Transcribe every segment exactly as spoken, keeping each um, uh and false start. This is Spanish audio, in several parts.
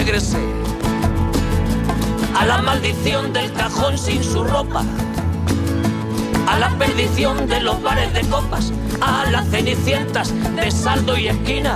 regresé a la maldición del cajón sin su ropa, a la perdición de los bares de copas, a las cenicientas de saldo y esquina,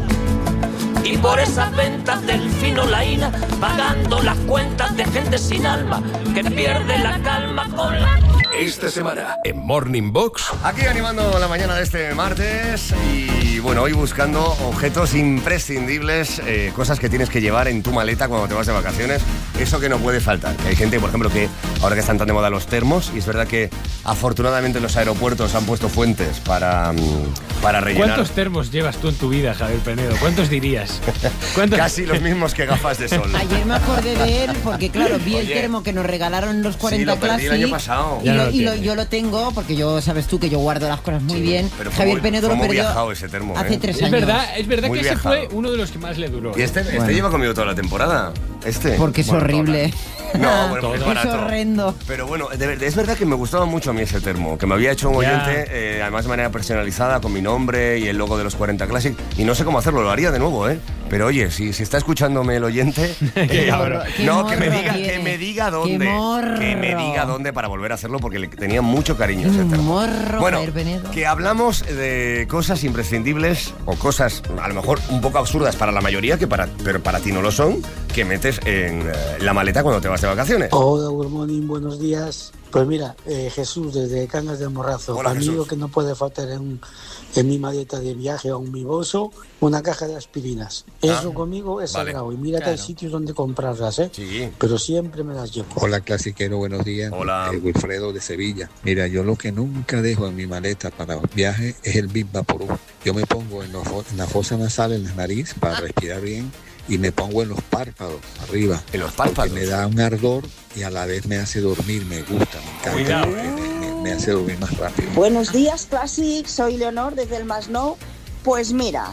y por esas ventas del fino laína, pagando las cuentas de gente sin alma que pierde la calma con la... Esta semana en Morning Box, aquí animando la mañana de este martes y bueno, hoy buscando objetos imprescindibles, eh, cosas que tienes que llevar en tu maleta cuando te vas de vacaciones, eso que no puede faltar. Hay gente, por ejemplo, que ahora que están tan de moda los termos, y es verdad que afortunadamente los aeropuertos han puesto fuentes para, para rellenar. ¿Cuántos termos llevas tú en tu vida, Javier Penedo? ¿Cuántos dirías? ¿Cuántos? Casi los mismos que gafas de sol. Ayer me acordé de él porque, claro, vi Oye, el termo que nos regalaron en los cuarenta sí, lo perdí Classic. el año pasado. Y, lo, y lo, yo lo tengo porque yo, sabes tú, que yo guardo las cosas muy Sí, bien. pero fue Javier muy- Penedo fue lo muy perdió viajado ese termo, hace ¿eh? tres Es años. verdad, es verdad Muy que ese viajado. fue uno de los que más le duró. Y este, este Bueno. lleva conmigo toda la temporada. Este. Porque es Bueno, horrible. toda. No, bueno, Todo. es Es barato. horrendo. Pero bueno, de ver- es verdad que me gustaba mucho a mí ese termo, que me había hecho un Ya. oyente, eh, además de manera personalizada, con mi nombre y el logo de los cuarenta Classic, y no sé cómo hacerlo, lo haría de nuevo, ¿eh? Pero oye, si, si está escuchándome el oyente, Qué eh, morro, qué no, que me morro diga, que tiene. me diga Qué dónde, morro. que me diga dónde para volver a hacerlo, porque le tenía mucho cariño a ese Un termo. morro, Bueno, Javier Penedo. que hablamos de cosas imprescindibles o cosas a lo mejor un poco absurdas para la mayoría, que para, pero para ti no lo son, que metes en eh, la maleta cuando te vas de vacaciones. Hola, good morning, buenos días. Pues mira, eh, Jesús desde Cangas de Morrazo. Hola, A mí Jesús. lo que no puede faltar en, en mi maleta de viaje o en mi bolso, una caja de aspirinas. Eso Ah, conmigo es vale. sagrado. Y mírate el sitio donde comprarlas, ¿eh? Sí. Pero siempre me las llevo. Hola clasiquero, buenos días. Hola. Eh, Wilfredo de Sevilla. Mira, yo lo que nunca dejo en mi maleta para viaje es el Big Vaporub. Yo me pongo en, los fo- en la fosa nasal, en la nariz, para respirar bien, y me pongo en los párpados, arriba. En los Porque párpados. me da un ardor y a la vez me hace dormir, me gusta, me encanta. Cuidado, Me, me- me hace dormir más rápido. Buenos días, Classic. Soy Leonor desde el Masnou. Pues mira,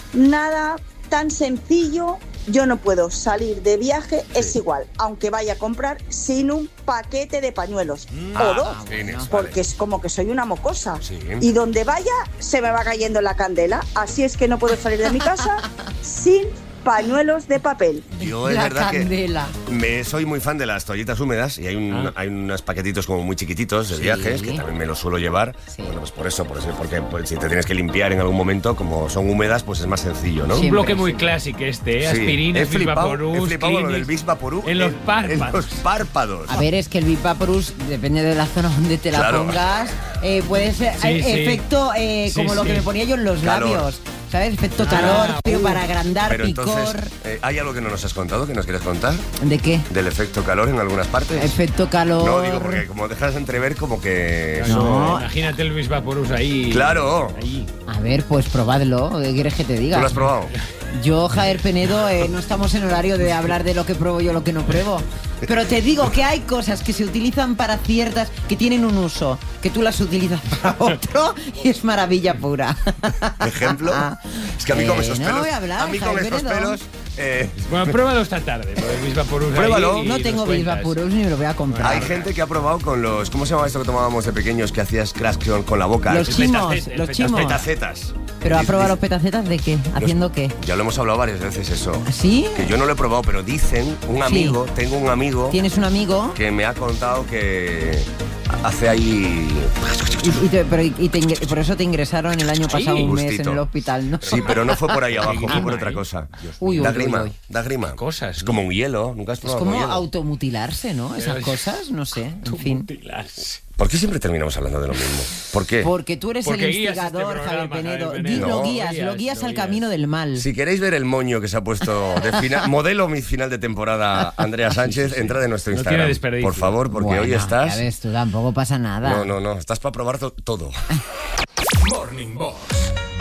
nada tan sencillo. Yo no puedo salir de viaje, es igual, aunque vaya a comprar sin un paquete de pañuelos Ah, o dos, tienes, vale. porque es como que soy una mocosa. Sí. Y donde vaya se me va cayendo la candela. Así es que no puedo salir de mi casa sin pañuelos de papel. Yo es La verdad candela. que me soy muy fan de las toallitas húmedas y hay, un, Ah. hay unos paquetitos como muy chiquititos de Sí. viajes que también me los suelo llevar. Sí. Bueno, pues por eso, por eso porque pues, si te tienes que limpiar en algún momento, como son húmedas, pues es más sencillo, ¿no? Un Siempre, bloque muy siempre. clásico este, ¿eh? Sí. Aspirinas, he flipado, he Vaporub, flipado lo del Kleenex. Vicks Vaporub En los En párpados. los párpados. A ver, es que el Big Vaporus, depende de la zona donde te la Claro. pongas, eh, puede ser Sí, eh, sí. efecto eh, Sí, como lo sí. que me ponía yo en los Calor. labios. ¿Sabes? Efecto Ah, calor, pero uh. para agrandar, Pero picor. entonces, eh, ¿hay algo que no nos has contado, que nos quieres contar? ¿De qué? ¿Del efecto calor en algunas partes? Efecto calor. No, digo, porque como dejas entrever como que... No. Imagínate el Luis Vaporus ahí. Claro. Ahí. A ver, pues probadlo. ¿Qué quieres que te diga? ¿Tú lo has probado? Yo, Javier Penedo, eh, no estamos en horario de hablar de lo que pruebo yo, lo que no pruebo. Pero te digo que hay cosas que se utilizan para ciertas, que tienen un uso, que tú las utilizas para otro y es maravilla pura. ¿Ejemplo? Es que a mí con Eh, esos no pelos... voy a hablar, a mí con Javier estos Penedo. pelos... eh, Bueno, pruébalo esta tarde. Lo del Luis Vaporus ahí Pruébalo. y No nos tengo Big cuentas. Vaporus ni me lo voy a comprar. Hay gente que ha probado con los... ¿Cómo se llama esto que tomábamos de pequeños que hacías crash con, con la boca? Los Es- chimos, petacet- los el chimos. Petacetas. ¿Pero ha Dice- probado los dice- petacetas de qué? ¿Haciendo qué? Ya lo hemos hablado varias veces eso. ¿Sí? Que yo no lo he probado, pero dicen, un amigo, tengo un amigo ¿Tienes un amigo? que me ha contado que hace ahí... Y, y te- pero y- y te ingre- por eso te ingresaron el año pasado un mes Gustito. en el hospital, ¿no? Sí, pero no fue por ahí abajo, fue por grima, otra ¿eh? cosa. Uy, da uy, grima, uy, uy. da grima. Cosas, Es ¿no? como un hielo, nunca has Es probado como con hielo. automutilarse, ¿no? Esas Pero- cosas, no sé, en fin. Mutilarse. ¿Por qué siempre terminamos hablando de lo mismo? ¿Por qué? Porque tú eres Porque el guías este instigador, programa, Javier Penedo. Javier Di- Penedo. Lo No. guías, lo Lo guías guías. al camino del mal. Si queréis ver el moño que se ha puesto de final, modelo mi final de temporada Andrea Sánchez, entrad en nuestro No Instagram. tiene desperdicio. Por favor, porque Bueno, hoy estás... Ya ves, tú tampoco pasa nada. No, no, no, estás para probar to- todo. Morning Box,